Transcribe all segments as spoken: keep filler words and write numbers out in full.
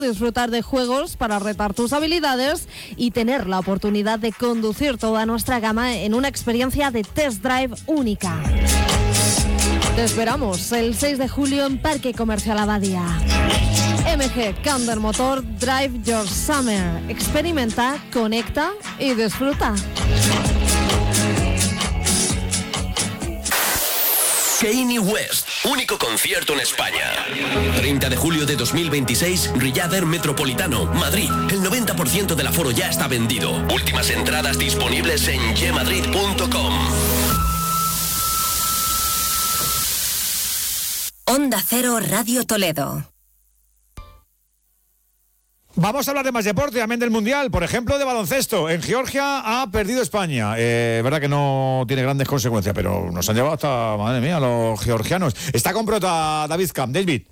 disfrutar de juegos para retar tus habilidades y tener la oportunidad de conducir toda nuestra gama en una experiencia de test drive única. Te esperamos el seis de julio en Parque Comercial Abadía. M G Cander Motor Drive Your Summer. Experimenta, conecta y disfruta. Kanye West, único concierto en España. treinta de julio de dos mil veintiséis, Riader Metropolitano, Madrid. El noventa por ciento del aforo ya está vendido. Últimas entradas disponibles en ye madrid punto com. Onda Cero Radio Toledo. Vamos a hablar de más deporte, también del Mundial, por ejemplo, de baloncesto. En Georgia ha perdido España. Eh, verdad que no tiene grandes consecuencias, pero nos han llevado hasta, madre mía, los georgianos. Está con prota David Camp. David.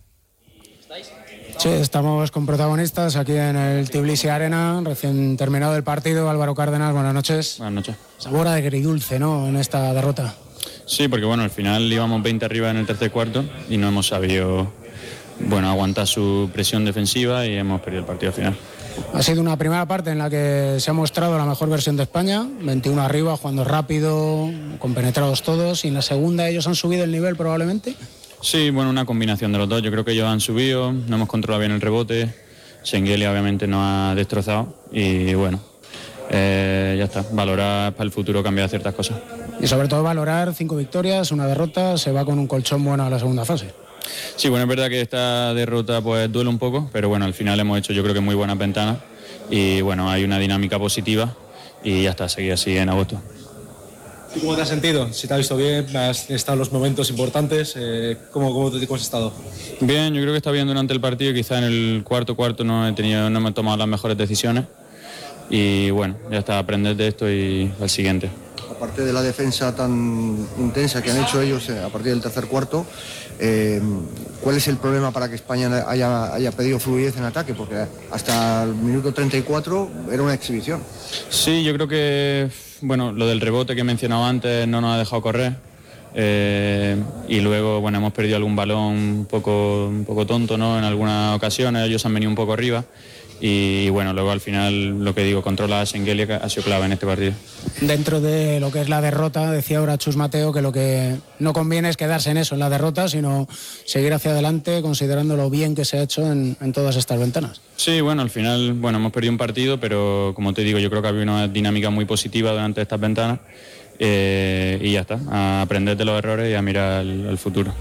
Sí, estamos con protagonistas aquí en el Tbilisi Arena, recién terminado el partido. Álvaro Cárdenas, buenas noches. Buenas noches. Sabor agridulce, ¿no?, en esta derrota. Sí, porque bueno, al final íbamos veinte arriba en el tercer cuarto y no hemos sabido, bueno, aguantar su presión defensiva y hemos perdido el partido final. Ha sido una primera parte en la que se ha mostrado la mejor versión de España, veintiuno arriba, jugando rápido, compenetrados todos, y en la segunda ellos han subido el nivel probablemente. Sí, bueno, una combinación de los dos. Yo creo que ellos han subido, no hemos controlado bien el rebote, Şengeli obviamente nos ha destrozado y bueno, eh, ya está, valorar para el futuro, cambiar ciertas cosas. Y sobre todo valorar cinco victorias, una derrota, se va con un colchón bueno a la segunda fase. Sí, bueno, es verdad que esta derrota pues duele un poco, pero bueno, al final hemos hecho yo creo que muy buenas ventanas y bueno, hay una dinámica positiva y ya está, seguir así en agosto. ¿Y cómo te has sentido? Si te has visto bien, has estado en los momentos importantes, eh, ¿cómo, cómo, te, ¿cómo has estado? Bien, yo creo que está bien durante el partido, quizá en el cuarto cuarto no he tenido, no me he tomado las mejores decisiones y bueno, ya está, aprender de esto y al siguiente. Aparte de la defensa tan intensa que han hecho ellos a partir del tercer cuarto, eh, ¿cuál es el problema para que España haya, haya pedido fluidez en ataque? Porque hasta el minuto treinta y cuatro era una exhibición. Sí, yo creo que bueno, lo del rebote que he mencionado antes no nos ha dejado correr eh, y luego bueno, hemos perdido algún balón un poco, un poco tonto, ¿no? En algunas ocasiones ellos han venido un poco arriba. Y bueno, luego al final, lo que digo, controla a Şengeli, que ha sido clave en este partido. Dentro de lo que es la derrota, decía ahora Chus Mateo que lo que no conviene es quedarse en eso, en la derrota, sino seguir hacia adelante, considerando lo bien que se ha hecho en, en todas estas ventanas. Sí, bueno, al final, bueno, hemos perdido un partido, pero como te digo, yo creo que ha habido una dinámica muy positiva durante estas ventanas eh, y ya está, a aprender de los errores y a mirar al, al futuro.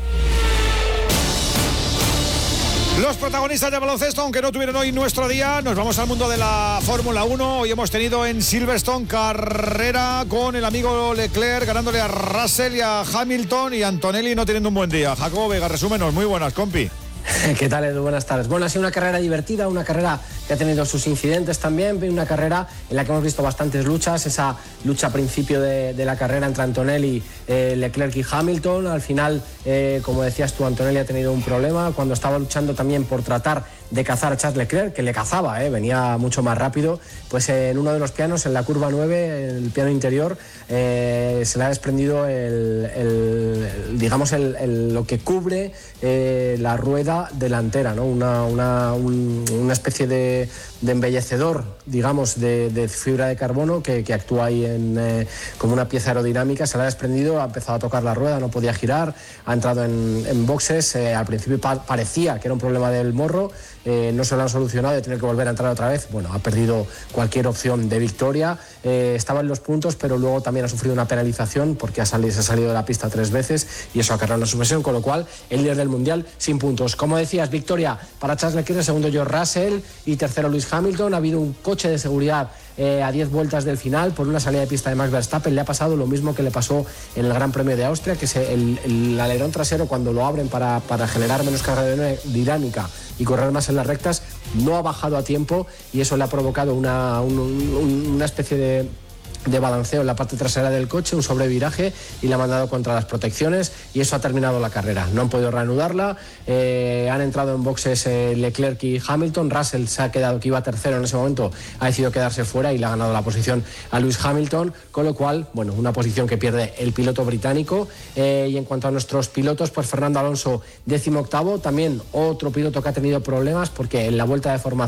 Los protagonistas de baloncesto, aunque no tuvieron hoy nuestro día, nos vamos al mundo de la Fórmula uno. Hoy hemos tenido en Silverstone carrera con el amigo Leclerc ganándole a Russell y a Hamilton, y Antonelli no teniendo un buen día. Jacobo Vega, resúmenos. Muy buenas, compi. ¿Qué tal, Edu? Buenas tardes. Bueno, ha sido una carrera divertida, una carrera que ha tenido sus incidentes también, una carrera en la que hemos visto bastantes luchas, esa lucha a principio de, de la carrera entre Antonelli, eh, Leclerc y Hamilton. Al final, eh, como decías tú, Antonelli ha tenido un problema cuando estaba luchando también por tratar de cazar a Charles Leclerc, que le cazaba, eh, venía mucho más rápido, pues eh, en uno de los pianos, en la curva nueve, en el piano interior, eh, se le ha desprendido el, el, el digamos, el, el, lo que cubre eh, la rueda delantera, ¿no? Una, una, un, una especie de, de embellecedor, digamos, de, de fibra de carbono que, que actúa ahí en, eh, como una pieza aerodinámica. Se le ha desprendido, ha empezado a tocar la rueda, no podía girar, ha entrado en, en boxes, eh, al principio pa- parecía que era un problema del morro, eh, no se lo han solucionado, de tener que volver a entrar otra vez. Bueno, ha perdido cualquier opción de victoria, eh, estaba en los puntos, pero luego también ha sufrido una penalización porque ha salido, se ha salido de la pista tres veces y eso ha cargado su presión, con lo cual el líder del Mundial sin puntos. Como decías, victoria para Charles Leclerc, segundo George Russell y tercero Lewis Hamilton. Ha habido un coche de seguridad eh, a diez vueltas del final por una salida de pista de Max Verstappen. Le ha pasado lo mismo que le pasó en el Gran Premio de Austria, que es el, el alerón trasero, cuando lo abren para, para generar menos carga dinámica y correr más en las rectas, no ha bajado a tiempo y eso le ha provocado una, un, un, una especie de de balanceo en la parte trasera del coche, un sobreviraje, y le ha mandado contra las protecciones, y eso ha terminado la carrera. No han podido reanudarla, eh, han entrado en boxes eh, Leclerc y Hamilton. Russell se ha quedado, que iba tercero en ese momento, ha decidido quedarse fuera y le ha ganado la posición a Lewis Hamilton, con lo cual, bueno, una posición que pierde el piloto británico. Eh, y en cuanto a nuestros pilotos, pues Fernando Alonso, décimo octavo, también otro piloto que ha tenido problemas, porque en la vuelta de formación